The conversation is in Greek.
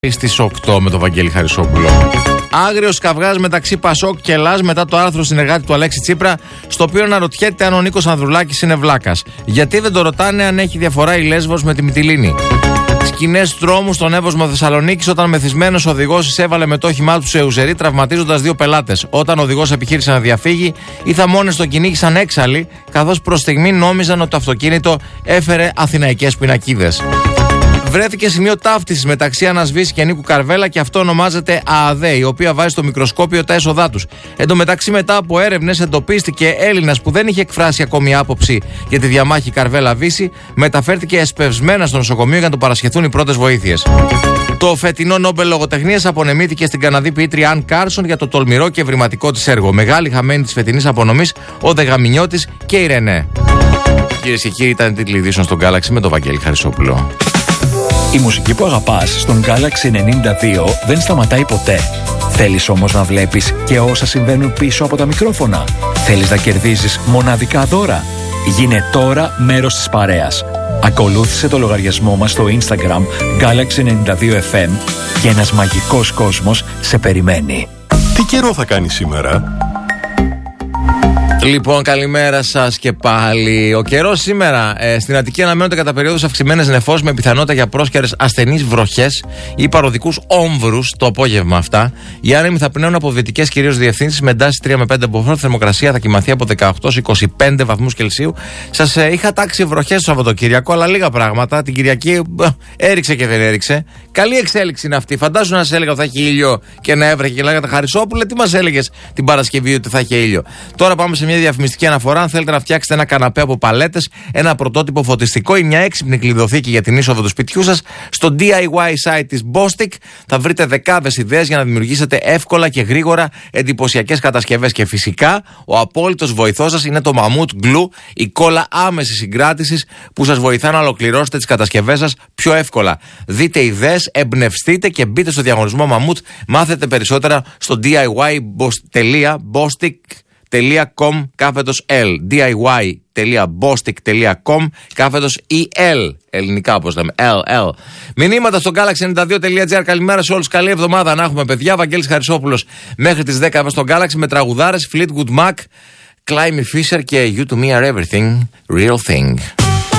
Στις 8 με τον Βαγγέλη Χαρισόπουλο. Άγριος καυγάς μεταξύ Πασόκ και Ελλάς μετά το άρθρο συνεργάτη του Αλέξη Τσίπρα, στο οποίο αναρωτιέται αν ο Νίκος Ανδρουλάκης είναι βλάκας. Γιατί δεν το ρωτάνε αν έχει διαφορά η Λέσβος με τη Μυτιλήνη. Σκηνές τρόμου στον Εύωσμο Θεσσαλονίκης όταν μεθυσμένος οδηγός εισέβαλε με το όχημά του σε ουζερί, τραυματίζοντας 2 πελάτες. Όταν ο οδηγός επιχείρησε να διαφύγει, οι θαμώνες τον κυνήγησαν έξαλλοι, καθώς προς στιγμή νόμιζαν ότι το αυτοκίνητο έφερε αθηναϊκές πινακίδες. Βρέθηκε σημείο ταύτισης μεταξύ Άννας Βύση και Νίκου Καρβέλα και αυτό ονομάζεται ΑΑΔΕ, η οποία βάζει στο μικροσκόπιο τα έσοδά τους. Εν τω μεταξύ, μετά από έρευνες, εντοπίστηκε Έλληνας που δεν είχε εκφράσει ακόμη άποψη για τη διαμάχη Καρβέλα-Βύση, μεταφέρθηκε εσπευσμένα στο νοσοκομείο για να του παρασχεθούν οι πρώτες βοήθειες. Το φετινό Νόμπελ Λογοτεχνίας απονεμήθηκε στην Καναδή ποιήτρια Αν Κάρσον για το τολμηρό και ευρηματικό της έργο. Μεγάλη χαμένη της φετινής απονομής, ο Δεγαμινιώτης και η Ρενέ. Κυρίες και κύριοι, ήταν τίτλοι ειδήσεων στον Galaxy με τον Βαγγέλη Χαρισόπουλο. Η μουσική που αγαπάς στον Galaxy 92 δεν σταματάει ποτέ. Θέλεις όμως να βλέπεις και όσα συμβαίνουν πίσω από τα μικρόφωνα. Θέλεις να κερδίζεις μοναδικά δώρα. Γίνε τώρα μέρος της παρέας. Ακολούθησε το λογαριασμό μας στο Instagram Galaxy 92FM και ένας μαγικός κόσμος σε περιμένει. Τι καιρό θα κάνει σήμερα? Λοιπόν, καλημέρα σας και πάλι. Ο καιρός σήμερα στην Αττική αναμένονται κατά περίοδους αυξημένες νεφώσεις με πιθανότητα για πρόσκαιρες ασθενείς βροχές ή παροδικούς όμβρους το απόγευμα αυτά. Οι άνεμοι θα πνέουν από δυτικές κυρίως διευθύνσεις με εντάσεις 3 με 5 μποφόρ. Θερμοκρασία θα κοιμαθεί από 18 σε 25 βαθμούς Κελσίου. Σας είχα τάξει βροχές το Σαββατοκύριακο, αλλά λίγα πράγματα. Την Κυριακή έριξε και δεν έριξε. Καλή εξέλιξη είναι αυτή. Φαντάζομαι να σας έλεγα ότι θα έχει ήλιο και να έβρεχε και λέγατε Χαρισόπουλε, τι μας έλεγες την Παρασκευή ότι θα έχει ήλιο. Τώρα πάμε σε μια διαφημιστική αναφορά. Αν θέλετε να φτιάξετε ένα καναπέ από παλέτες, ένα πρωτότυπο φωτιστικό ή μια έξυπνη κλειδοθήκη για την είσοδο του σπιτιού σας, στο DIY site της Bostik θα βρείτε δεκάδες ιδέες για να δημιουργήσετε εύκολα και γρήγορα εντυπωσιακές κατασκευές. Και φυσικά, ο απόλυτος βοηθός σας είναι το Mammoth Glue, η κόλλα άμεσης συγκράτησης που σας βοηθά να ολοκληρώσετε τις κατασκευές σας πιο εύκολα. Δείτε ιδέες, εμπνευστείτε και μπείτε στο διαγωνισμό Mammoth. Μάθετε περισσότερα στο diy.bostik.com/L diy.bostik.com/EL ελληνικά όπως λέμε, LL. Μηνύματα στο galaxy92.gr. Καλημέρα σε όλους, καλή εβδομάδα να έχουμε παιδιά. Βαγγέλης Χαρισόπουλος μέχρι τις 10 στο Galaxy με τραγουδάρες Fleetwood Mac, Climby Fisher και You to Me Are Everything, Real Thing.